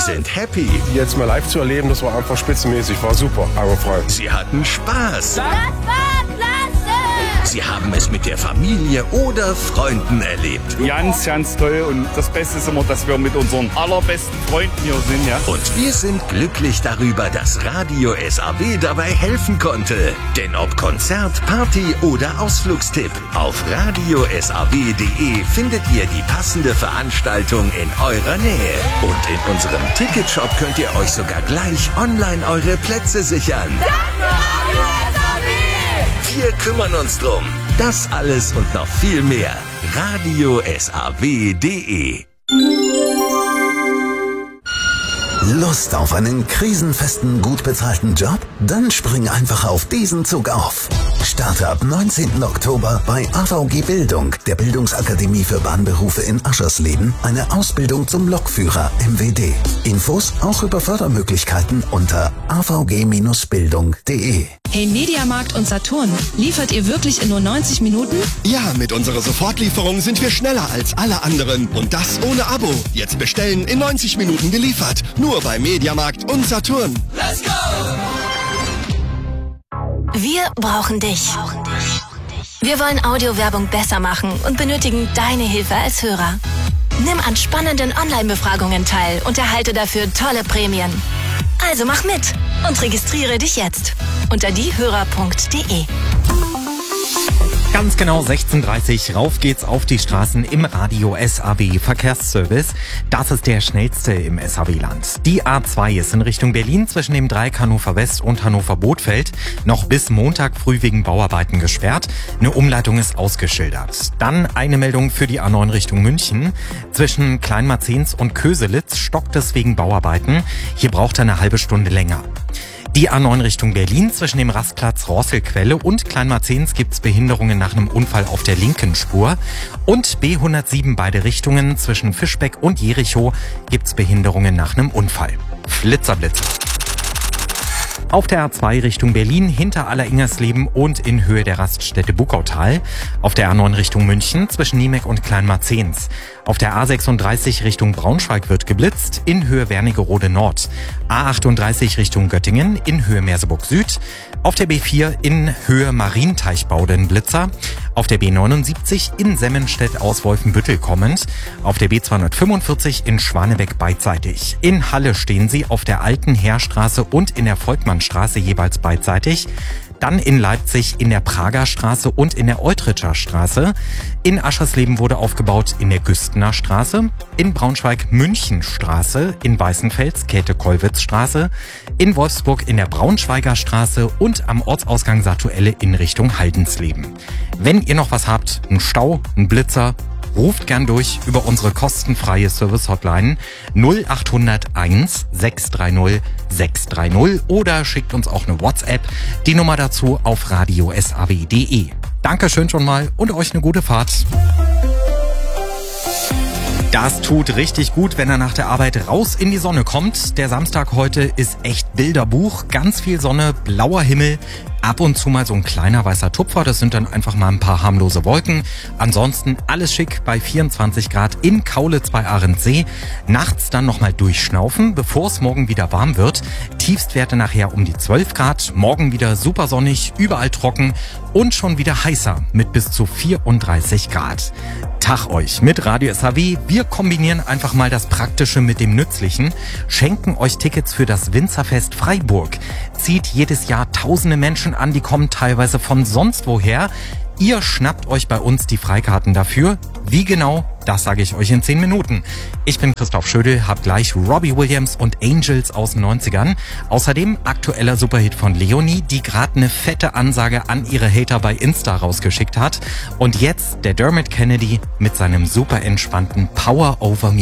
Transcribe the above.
sind happy. Jetzt mal live zu erleben, das war einfach spitzenmäßig, war super, augenfrei. Sie hatten Spaß. Das war klasse! Sie haben es mit der Familie oder Freunden erlebt. Ganz, ganz toll. Und das Beste ist immer, dass wir mit unseren allerbesten Freunden hier sind. Ja? Und wir sind glücklich darüber, dass Radio SAW dabei helfen konnte. Denn ob Konzert, Party oder Ausflugstipp, auf radiosaw.de findet ihr die passende Veranstaltung in eurer Nähe. Und in unserem Ticketshop könnt ihr euch sogar gleich online eure Plätze sichern. Danke, Radio SAW! Wir kümmern uns drum. Das alles und noch viel mehr. radiosaw.de. Lust auf einen krisenfesten, gut bezahlten Job? Dann spring einfach auf diesen Zug auf. Starte ab 19. Oktober bei AVG Bildung, der Bildungsakademie für Bahnberufe in Aschersleben, eine Ausbildung zum Lokführer MWD. Infos auch über Fördermöglichkeiten unter avg-bildung.de. Hey Mediamarkt und Saturn, liefert ihr wirklich in nur 90 Minuten? Ja, mit unserer Sofortlieferung sind wir schneller als alle anderen. Und das ohne Abo. Jetzt bestellen, in 90 Minuten geliefert. Nur bei Mediamarkt und Saturn. Let's go! Wir brauchen dich. Wir wollen Audiowerbung besser machen und benötigen deine Hilfe als Hörer. Nimm an spannenden Online-Befragungen teil und erhalte dafür tolle Prämien. Also mach mit und registriere dich jetzt unter diehörer.de. Ganz genau 16:30 rauf geht's auf die Straßen im Radio SAW Verkehrsservice. Das ist der schnellste im SAW-Land. Die A2 ist in Richtung Berlin zwischen dem Dreieck Hannover West und Hannover Bothfeld noch bis Montag früh wegen Bauarbeiten gesperrt. Eine Umleitung ist ausgeschildert. Dann eine Meldung für die A9 Richtung München. Zwischen Kleinmarzens und Köselitz stockt es wegen Bauarbeiten. Hier braucht er eine halbe Stunde länger. Die A9 Richtung Berlin zwischen dem Rastplatz Rosselquelle und Kleinmarzens gibt's Behinderungen nach einem Unfall auf der linken Spur. Und B107 beide Richtungen zwischen Fischbeck und Jerichow gibt's Behinderungen nach einem Unfall. Flitzerblitzer. Auf der A2 Richtung Berlin hinter Alleringersleben und in Höhe der Raststätte Buckautal. Auf der A9 Richtung München zwischen Niemek und Kleinmarzens. Auf der A36 Richtung Braunschweig wird geblitzt, in Höhe Wernigerode Nord. A38 Richtung Göttingen, in Höhe Merseburg Süd. Auf der B4 in Höhe Marienteichbau den Blitzer. Auf der B79 in Semmenstedt aus Wolfenbüttel kommend. Auf der B245 in Schwanebeck beidseitig. In Halle stehen sie auf der Alten Heerstraße und in der Volkmannstraße jeweils beidseitig. Dann in Leipzig in der Prager Straße und in der Eutritscher Straße. In Aschersleben wurde aufgebaut in der Güstener Straße. In Braunschweig Münchenstraße. In Weißenfels Käthe-Kollwitz-Straße. In Wolfsburg in der Braunschweiger Straße und am Ortsausgang Satuelle in Richtung Haldensleben. Wenn ihr noch was habt, einen Stau, einen Blitzer, ruft gern durch über unsere kostenfreie Service-Hotline 0801 630 630 oder schickt uns auch eine WhatsApp. Die Nummer dazu auf radiosaw.de. Dankeschön schon mal und euch eine gute Fahrt. Das tut richtig gut, wenn er nach der Arbeit raus in die Sonne kommt. Der Samstag heute ist echt Bilderbuch. Ganz viel Sonne, blauer Himmel, ab und zu mal so ein kleiner weißer Tupfer. Das sind dann einfach mal ein paar harmlose Wolken. Ansonsten alles schick bei 24 Grad in Kaulitz bei Ahrensee. Nachts dann nochmal durchschnaufen, bevor es morgen wieder warm wird. Tiefstwerte nachher um die 12 Grad. Morgen wieder super sonnig, überall trocken und schon wieder heißer mit bis zu 34 Grad. Tag euch mit Radio SAW. Wir kombinieren einfach mal das Praktische mit dem Nützlichen, schenken euch Tickets für das Winzerfest Freiburg. Zieht jedes Jahr tausende Menschen an, die kommen teilweise von sonst woher. Ihr schnappt euch bei uns die Freikarten dafür. Wie genau, das sage ich euch in 10 Minuten. Ich bin Christoph Schödel, hab gleich Robbie Williams und Angels aus den 90ern. Außerdem aktueller Superhit von Leonie, die gerade eine fette Ansage an ihre Hater bei Insta rausgeschickt hat. Und jetzt der Dermot Kennedy mit seinem super entspannten Power Over Me.